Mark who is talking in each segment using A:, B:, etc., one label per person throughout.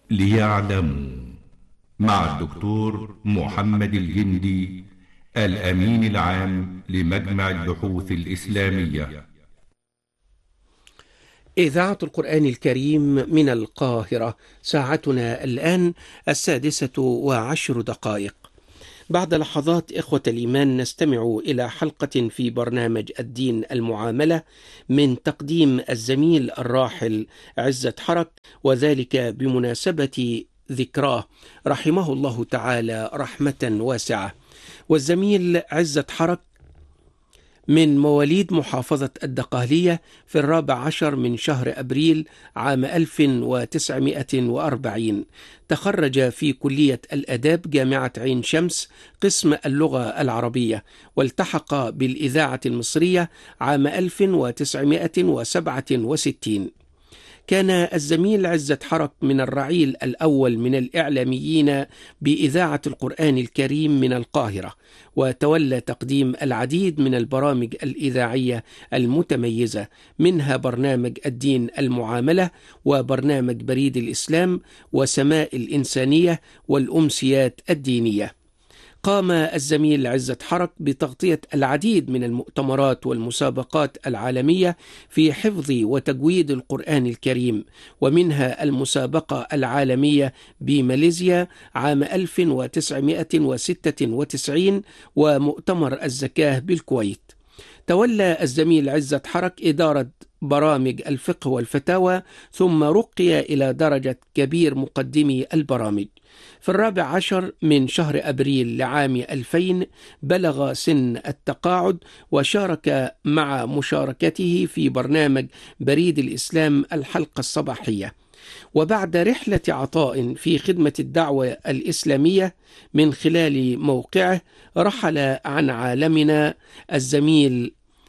A: ليعلموا، مع الدكتور محمد الجندي، الأمين العام لمجمع البحوث الإسلامية.
B: إذاعة القرآن الكريم من القاهرة، ساعتنا الآن 6:10. بعد لحظات إخوة الإيمان نستمع إلى حلقة في برنامج الدين المعاملة من تقديم الزميل الراحل عزت حرك، وذلك بمناسبة ذكراه رحمه الله تعالى رحمة واسعة. والزميل عزت حرك من مواليد محافظة الدقهلية في 14 من شهر أبريل عام 1940. تخرج في كلية الآداب جامعة عين شمس قسم اللغة العربية، والتحق بالإذاعة المصرية عام 1967. كان الزميل عزت حرك من الرعيل الأول من الإعلاميين بإذاعة القرآن الكريم من القاهرة، وتولى تقديم العديد من البرامج الإذاعية المتميزة، منها برنامج الدين المعاملة، وبرنامج بريد الإسلام، وسماء الإنسانية، والأمسيات الدينية. قام الزميل عزت حرك بتغطية العديد من المؤتمرات والمسابقات العالمية في حفظ وتجويد القرآن الكريم، ومنها المسابقة العالمية بماليزيا عام 1996، ومؤتمر الزكاة بالكويت. تولى الزميل عزت حرك إدارة برامج الفقه والفتاوى، ثم رقي إلى درجة كبير مقدمي البرامج. في 14 من شهر أبريل لعام 2000 بلغ سن التقاعد، وشارك مع مشاركته في برنامج بريد الإسلام الحلقة الصباحية. وبعد رحلة عطاء في خدمة الدعوة الإسلامية من خلال موقعه، رحل عن عالمنا الزميل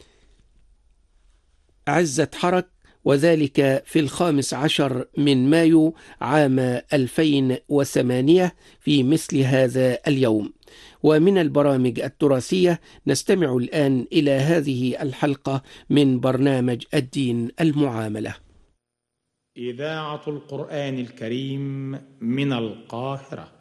B: عزت حرك، وذلك في 15 من مايو عام 2008 في مثل هذا اليوم. ومن البرامج التراثية نستمع الآن إلى هذه الحلقة من برنامج الدين المعاملة.
C: إذاعة القرآن الكريم من القاهرة.